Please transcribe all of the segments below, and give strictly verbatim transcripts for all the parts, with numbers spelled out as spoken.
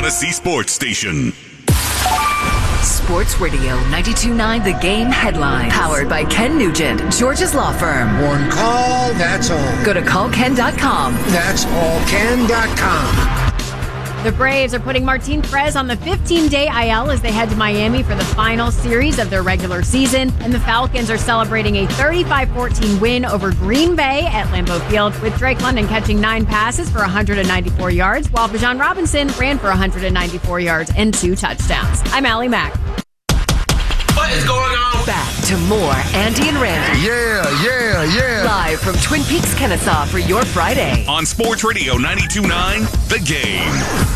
Odyssey Sports Station. Sports Radio ninety-two point nine The Game headlines. Powered by Ken Nugent, George's Law Firm. One call, that's all. Go to call ken dot com. That's all ken dot com. The Braves are putting Martin Perez on the fifteen-day I L as they head to Miami for the final series of their regular season. And the Falcons are celebrating a thirty-five fourteen win over Green Bay at Lambeau Field, with Drake London catching nine passes for one hundred ninety-four yards, while Bijan Robinson ran for one hundred ninety-four yards and two touchdowns. I'm Allie Mack. What is going on? Back to more Andy and Randy. Yeah, yeah, yeah. Live from Twin Peaks, Kennesaw for your Friday. On Sports Radio ninety-two point nine The Game.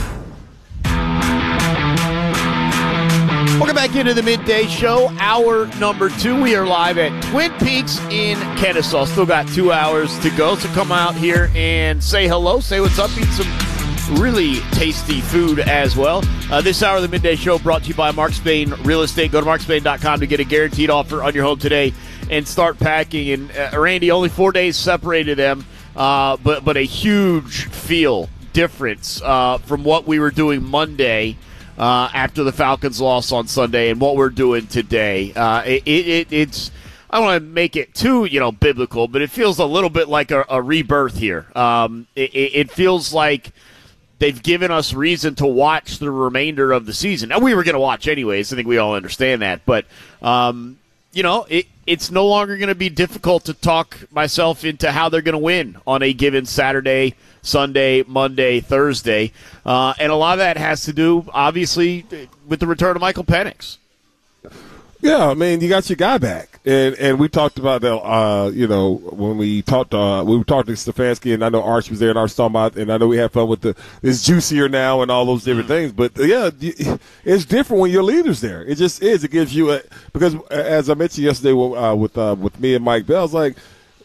Welcome back into the midday show, hour number two. We are live at Twin Peaks in Kennesaw. Still got two hours to go, so come out here and say hello, say what's up, eat some really tasty food as well. Uh, this hour of the midday show brought to you by Mark Spain Real Estate. Go to mark spain dot com to get a guaranteed offer on your home today and start packing. And uh, Randy, only four days separated them, uh, but but a huge feel difference uh, from what we were doing Monday. Uh, after the Falcons loss on Sunday and what we're doing today. Uh, it, it, it's I don't want to make it too, you know, biblical, but it feels a little bit like a, a rebirth here. Um, it, it feels like they've given us reason to watch the remainder of the season. Now, we were going to watch anyways. I think we all understand that. But, um, you know, it, it's no longer going to be difficult to talk myself into how they're going to win on a given Saturday, Sunday, Monday, Thursday. Uh, and a lot of that has to do, obviously, with the return of Michael Penix. Yeah, I mean, you got your guy back. And and we talked about that, uh, you know, when we talked uh, we talked to Stefanski, and I know Arch was there, and Arch talking about, and I know we had fun with the, it's juicier now and all those different things. But, yeah, it's different when your leader's there. It just is. It gives you a – because, as I mentioned yesterday uh, with uh, with me and Mike Bell, I was like,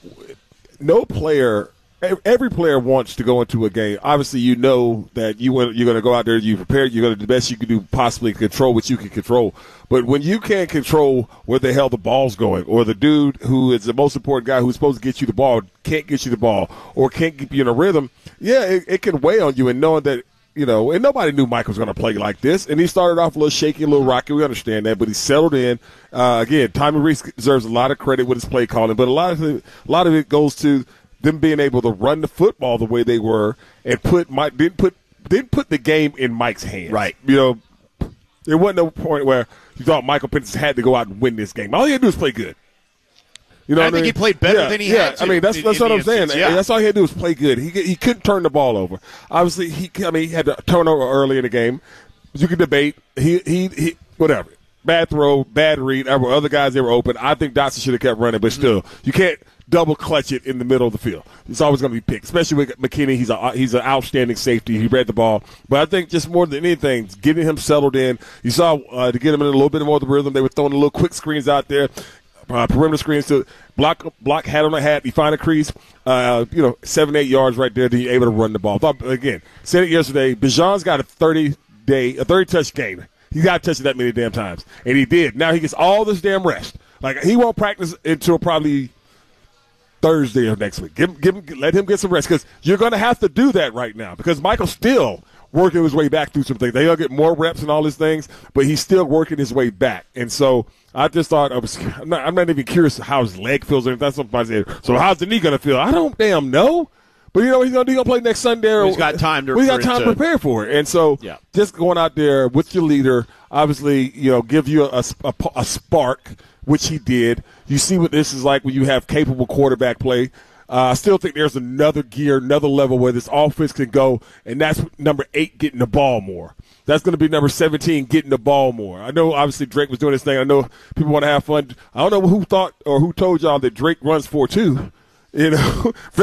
no player – every player wants to go into a game. Obviously, you know that you want, you're going to go out there, you prepare, you're going to do the best you can do, possibly control what you can control. But when you can't control where the hell the ball's going, or the dude who is the most important guy who's supposed to get you the ball can't get you the ball, or can't keep you in a rhythm, yeah, it, it can weigh on you. And knowing that, you know, and nobody knew Mike was going to play like this. And he started off a little shaky, a little rocky. We understand that, but he settled in. Uh, again, Tommy Reese deserves a lot of credit with his play calling, but a lot of it, a lot of it goes to them being able to run the football the way they were, and put Mike didn't put didn't put the game in Mike's hands. Right. You know, there wasn't no point where you thought Michael Penix had to go out and win this game. All he had to do was play good. You know, I what think I mean? he played better yeah, than he yeah. had to. I mean, that's in, that's in what I'm saying. instance, yeah. That's all he had to do was play good. He he couldn't turn the ball over. Obviously, he I mean he had a turnover early in the game. You could debate. He he he whatever. Bad throw, bad read. There were other guys that were open. I think Dotson should have kept running, but still, you can't double clutch it in the middle of the field. It's always going to be picked, especially with McKinney. He's a he's an outstanding safety. He read the ball, but I think just more than anything, getting him settled in. You saw uh, to get him in a little bit more of the rhythm. They were throwing a little quick screens out there, uh, perimeter screens to block block hat on a hat. You find a crease, uh, you know, seven eight yards right there. Then you're able to run the ball. Thought, again, said it yesterday. Bijan's got a thirty day, a thirty touch game. He got to touch it that many damn times, and he did. Now he gets all this damn rest. Like, he won't practice until probably Thursday of next week. Give him, give him, let him get some rest, because you're going to have to do that right now, because Michael's still working his way back through some things. They'll get more reps and all these things, but he's still working his way back. And so I just thought I was. I'm not, I'm not even curious how his leg feels. Or if that's something I said. So how's the knee going to feel? I don't damn know. But, you know, he's going to play next Sunday. Or, he's got time to, well, he's got time to prepare for it. And so yeah. just going out there with your leader, obviously, you know, give you a, a, a spark, which he did. You see what this is like when you have capable quarterback play. Uh, I still think there's another gear, another level where this offense can go, and that's number eight, getting the ball more. That's going to be number seventeen, getting the ball more. I know, obviously, Drake was doing this thing. I know people want to have fun. I don't know who thought or who told y'all that Drake runs four two. You know,